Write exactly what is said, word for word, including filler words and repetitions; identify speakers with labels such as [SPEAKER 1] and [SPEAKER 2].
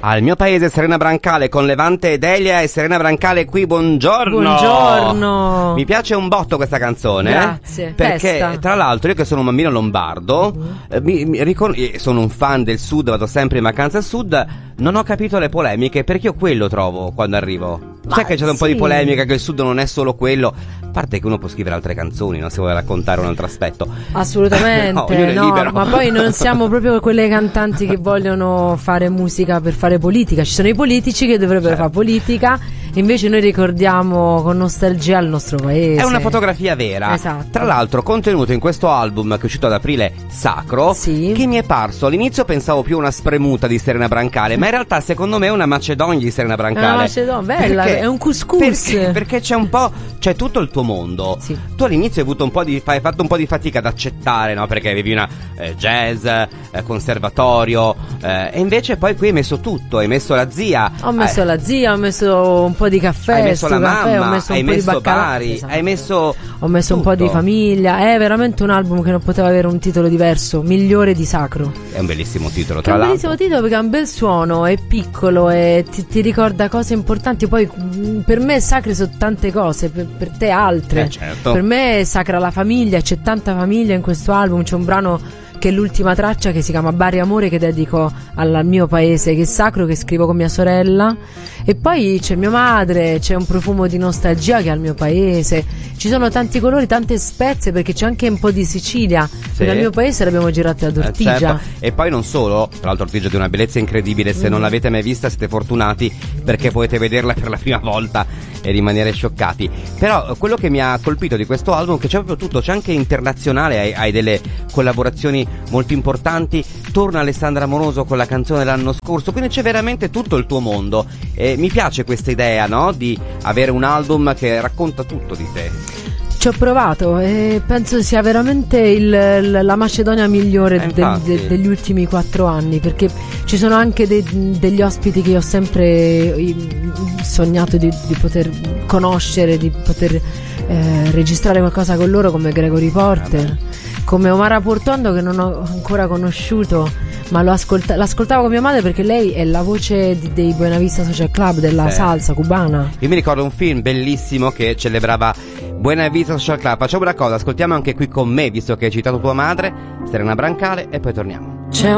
[SPEAKER 1] Al mio paese Serena Brancale con Levante ed Elia, e Serena Brancale qui, buongiorno.
[SPEAKER 2] Buongiorno.
[SPEAKER 1] Mi piace un botto questa canzone.
[SPEAKER 2] Grazie.
[SPEAKER 1] Perché
[SPEAKER 2] Festa.
[SPEAKER 1] tra l'altro io che sono un bambino lombardo, uh-huh. eh, mi, mi ricon- sono un fan del sud, vado sempre in vacanza al sud, non ho capito le polemiche, perché io quello trovo quando arrivo.
[SPEAKER 2] Ma
[SPEAKER 1] Sai che c'è
[SPEAKER 2] sì.
[SPEAKER 1] un po' di polemica, che il sud non è solo quello. A parte che uno può scrivere altre canzoni, non si vuole raccontare un altro aspetto.
[SPEAKER 2] Assolutamente.
[SPEAKER 1] no,
[SPEAKER 2] no, ma poi non siamo proprio quelle cantanti che vogliono fare musica per fare politica. Ci sono i politici che dovrebbero certo. fare politica, invece noi ricordiamo con nostalgia il nostro paese.
[SPEAKER 1] È una fotografia vera.
[SPEAKER 2] Esatto.
[SPEAKER 1] Tra l'altro contenuto in questo album che è uscito ad aprile, Sacro,
[SPEAKER 2] sì.
[SPEAKER 1] che mi è parso, all'inizio pensavo più una spremuta di Serena Brancale, ma in realtà secondo me è una Macedonia di Serena Brancale.
[SPEAKER 2] Una Macedonia, bella,
[SPEAKER 1] perché,
[SPEAKER 2] è un couscous.
[SPEAKER 1] Perché, perché c'è un po', c'è tutto il tuo mondo.
[SPEAKER 2] Sì.
[SPEAKER 1] Tu all'inizio hai avuto un po' di, hai fatto un po' di fatica ad accettare, no? Perché avevi una eh, jazz, eh, conservatorio, eh, e invece poi qui hai messo tutto, hai messo la zia.
[SPEAKER 2] Ho messo
[SPEAKER 1] eh,
[SPEAKER 2] la zia, ho messo un po' di caffè,
[SPEAKER 1] hai messo la
[SPEAKER 2] caffè,
[SPEAKER 1] mamma,
[SPEAKER 2] ho messo un
[SPEAKER 1] hai
[SPEAKER 2] po'
[SPEAKER 1] messo
[SPEAKER 2] di baccalà,
[SPEAKER 1] Bari,
[SPEAKER 2] esatto.
[SPEAKER 1] hai messo
[SPEAKER 2] ho messo
[SPEAKER 1] tutto.
[SPEAKER 2] un po' di famiglia. È veramente un album che non poteva avere un titolo diverso, Migliore di Sacro.
[SPEAKER 1] È un bellissimo titolo, tra
[SPEAKER 2] è un
[SPEAKER 1] l'altro.
[SPEAKER 2] bellissimo titolo perché ha un bel suono, è piccolo e ti, ti ricorda cose importanti. Poi per me sacre sono tante cose, per, per te altre.
[SPEAKER 1] Eh, certo.
[SPEAKER 2] Per me è sacra la famiglia, c'è tanta famiglia in questo album. C'è un brano che è l'ultima traccia, che si chiama Bari Amore, che dedico al, al mio paese, che è sacro, che scrivo con mia sorella. E poi c'è mia madre, c'è un profumo di nostalgia che ha il mio paese. Ci sono tanti colori, tante spezie, perché c'è anche un po' di Sicilia, sì. Perché al mio paese l'abbiamo girato ad Ortigia.
[SPEAKER 1] Eh, certo. E poi non solo, tra l'altro Ortigia è di una bellezza incredibile. Se mm. non l'avete mai vista siete fortunati, perché potete vederla per la prima volta e rimanere scioccati. Però quello che mi ha colpito di questo album è che c'è proprio tutto, c'è anche internazionale, hai, hai delle collaborazioni molto importanti. Torna Alessandra Amoroso con la canzone dell'anno scorso, quindi c'è veramente tutto il tuo mondo. E mi piace questa idea, no? Di avere un album che racconta tutto di te.
[SPEAKER 2] Ci ho provato e penso sia veramente il, la Macedonia migliore
[SPEAKER 1] eh,
[SPEAKER 2] del, de, degli ultimi quattro anni, perché ci sono anche de, degli ospiti che io ho sempre sognato di, di poter conoscere, di poter eh, registrare qualcosa con loro, come Gregory Porter, come Omara Portondo, che non ho ancora conosciuto, ma lo ascolta- l'ascoltavo con mia madre perché lei è la voce di, dei Buena Vista Social Club, della sì. salsa cubana.
[SPEAKER 1] Io mi ricordo un film bellissimo che celebrava Buena Vista Social Club. Facciamo una cosa, ascoltiamo anche qui con me, visto che hai citato tua madre, Serena Brancale, e poi torniamo.
[SPEAKER 2] C'è